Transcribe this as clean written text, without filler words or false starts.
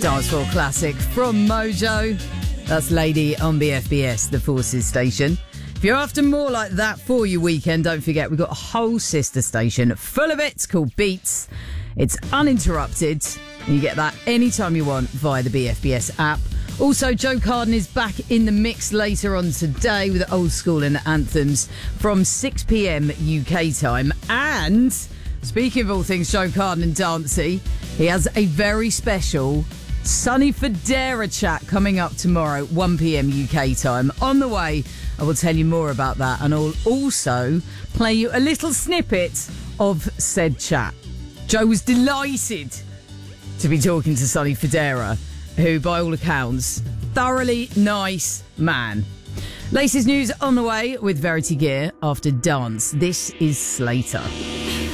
Dance Floor classic from Mojo. That's Lady on BFBS, the Forces station. If you're after more like that for your weekend, don't forget we've got a whole sister station full of it called Beats. It's uninterrupted. You get that anytime you want via the BFBS app. Also, Joe Carden is back in the mix later on today with Old School and Anthems from 6 p.m. UK time. And speaking of all things Joe Carden and dancey, he has a very special Sonny Fodera chat coming up tomorrow, 1 p.m. UK time. On the way, I will tell you more about that, and I'll also play you a little snippet of said chat. Joe was delighted to be talking to Sonny Fodera, who, by all accounts, thoroughly nice man. Latest news on the way with Verity Gear after Dance. This is Slater.